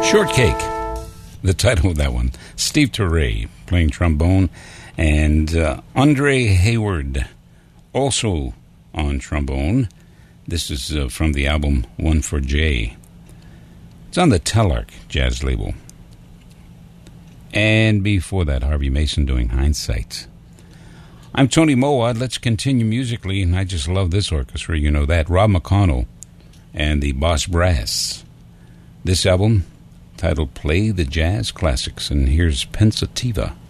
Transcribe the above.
Shortcake, the title of that one. Steve Turre playing trombone, and Andre Hayward also on trombone. This is from the album One for Jay. It's on the Telarc jazz label. And before that, Harvey Mason doing Hindsight. I'm Tony Mowat. Let's continue musically, and I just love this orchestra, you know that. Rob McConnell and the Boss Brass. This album titled Play the Jazz Classics, and here's Pensativa.